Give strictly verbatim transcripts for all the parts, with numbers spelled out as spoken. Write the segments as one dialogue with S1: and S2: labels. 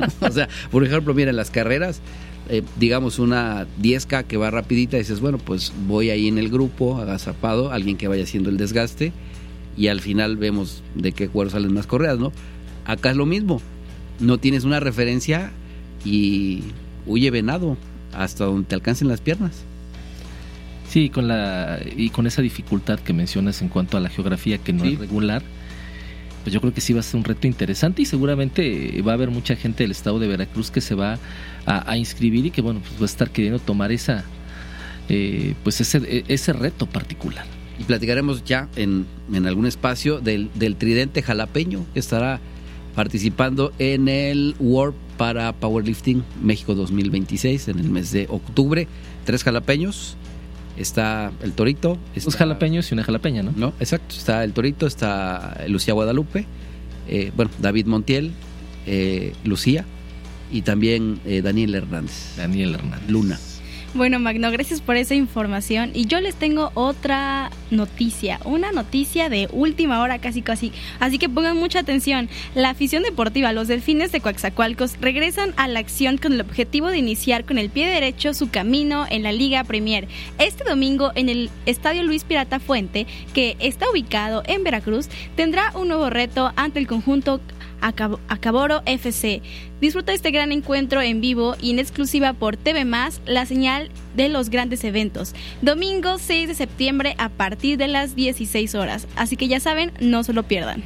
S1: O sea, por ejemplo, mira, en las carreras, eh, digamos una diez K que va rapidita, dices, bueno, pues voy ahí en el grupo, agazapado, alguien que vaya haciendo el desgaste, y al final vemos de qué cuero salen más correas, ¿no? Acá es lo mismo, no tienes una referencia y huye venado hasta donde te alcancen las piernas.
S2: Sí, con la y con esa dificultad que mencionas en cuanto a la geografía que no sí. es regular, pues yo creo que sí va a ser un reto interesante y seguramente va a haber mucha gente del estado de Veracruz que se va a, a inscribir y que bueno, pues va a estar queriendo tomar esa eh, pues ese ese reto particular.
S1: Y platicaremos ya en, en algún espacio del, del tridente jalapeño que estará participando en el World para Powerlifting México dos mil veintiséis en el mes de octubre. Tres jalapeños. Está el Torito. Está,
S2: Dos jalapeños y una jalapeña, ¿no?
S1: No, exacto. Está el Torito, está Lucía Guadalupe, eh, bueno, David Montiel, eh, Lucía y también eh, Daniel Hernández.
S2: Daniel Hernández.
S1: Luna.
S3: Bueno, Magno, gracias por esa información. Y yo les tengo otra noticia, una noticia de última hora casi casi. Así que pongan mucha atención. La afición deportiva, los Delfines de Coatzacoalcos, regresan a la acción con el objetivo de iniciar con el pie derecho su camino en la Liga Premier. Este domingo en el Estadio Luis Pirata Fuente, que está ubicado en Veracruz, tendrá un nuevo reto ante el conjunto Acaboro F C. Disfruta este gran encuentro en vivo y en exclusiva por T V más, la señal de los grandes eventos. Domingo seis de septiembre a partir de las dieciséis horas. Así que ya saben, no se lo pierdan.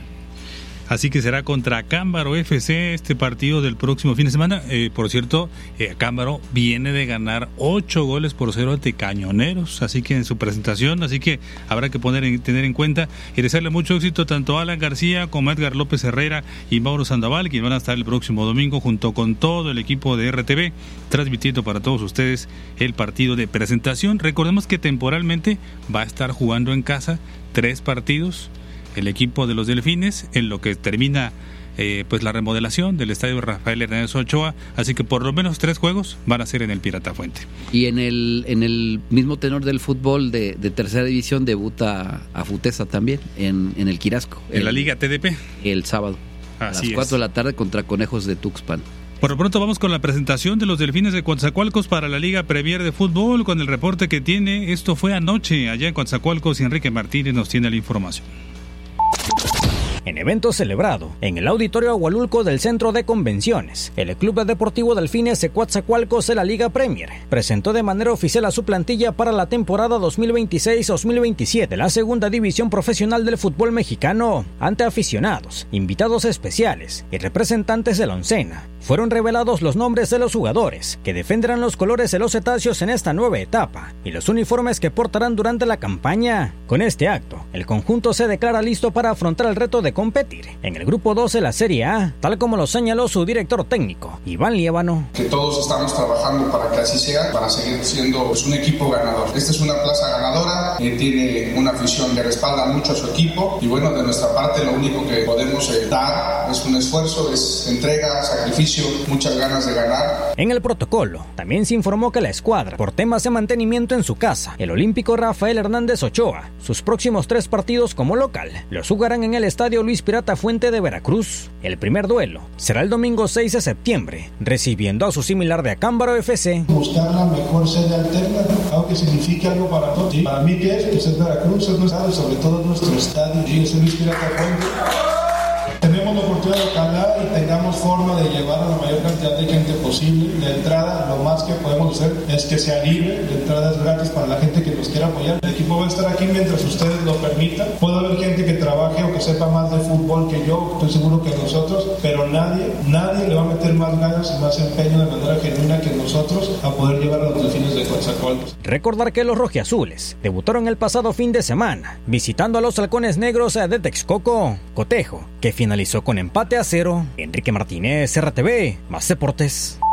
S4: Así que será contra Acámbaro F C este partido del próximo fin de semana. Eh, por cierto, eh, Acámbaro viene de ganar ocho goles por cero ante Cañoneros, así que en su presentación, así que habrá que poner en, tener en cuenta y desearle mucho éxito tanto a Alan García como a Edgar López Herrera y Mauro Sandoval, quienes van a estar el próximo domingo junto con todo el equipo de R T V, transmitiendo para todos ustedes el partido de presentación. Recordemos que temporalmente va a estar jugando en casa tres partidos el equipo de los Delfines, en lo que termina eh, pues la remodelación del estadio Rafael Hernández Ochoa, así que por lo menos tres juegos van a ser en el Pirata Fuente.
S1: Y en el en el mismo tenor del fútbol de, de tercera división debuta a Futesa también, en, en el Quirasco.
S4: En
S1: el,
S4: la Liga T D P.
S1: El sábado,
S4: así
S1: a las
S4: es.
S1: cuatro de la tarde contra Conejos de Tuxpan.
S4: Por lo pronto vamos con la presentación de los Delfines de Coatzacoalcos para la Liga Premier de Fútbol, con el reporte que tiene. Esto fue anoche allá en Coatzacoalcos y Enrique Martínez nos tiene la información.
S5: En evento celebrado en el Auditorio Agualulco del Centro de Convenciones, el Club Deportivo Delfines de Coatzacoalcos de la Liga Premier presentó de manera oficial a su plantilla para la temporada dos mil veintiséis dos mil veintisiete, la segunda división profesional del fútbol mexicano. Ante aficionados, invitados especiales y representantes de la oncena, fueron revelados los nombres de los jugadores que defenderán los colores de los cetáceos en esta nueva etapa y los uniformes que portarán durante la campaña. Con este acto, el conjunto se declara listo para afrontar el reto de competir en el grupo dos de la Serie A, tal como lo señaló su director técnico, Iván Liévano.
S6: Que todos estamos trabajando para que así sea, para seguir siendo pues, un equipo ganador. Esta es una plaza ganadora, eh, tiene una afición que respalda mucho a su equipo y bueno, de nuestra parte lo único que podemos eh, dar es un esfuerzo, es entrega, sacrificio, muchas ganas de ganar.
S5: En el protocolo, también se informó que la escuadra, por temas de mantenimiento en su casa, el olímpico Rafael Hernández Ochoa, sus próximos tres partidos como local, los jugarán en el estadio Luis Pirata Fuente de Veracruz. El primer duelo será el domingo seis de septiembre, recibiendo a su similar de Acámbaro F C.
S7: Buscar la mejor sede alterna, algo que signifique algo para nosotros. ¿Sí? Para mí, ¿qué es? Pues es Veracruz, es nuestro, sobre todo nuestro estadio, y es el Luis Pirata Fuente. Tenemos la oportunidad de ojalá y tengamos forma de llevar a la mayor cantidad de gente posible. De entrada, lo más que podemos hacer es que sea libre, de entrada es gratis para la gente que nos quiera apoyar. El equipo va a estar aquí mientras ustedes lo permitan. Puede haber gente que trabaje o que sepa más de fútbol que yo, estoy seguro que nosotros, pero nadie, nadie le va a meter más ganas y más empeño de manera genuina que nosotros a poder llevar a los Delfines de Coatzacoalcos.
S5: Recordar que los rojiazules debutaron el pasado fin de semana, visitando a los halcones negros de Texcoco, cotejo, que finalizó con empate a cero. Enrique Martínez, R T V, más deportes.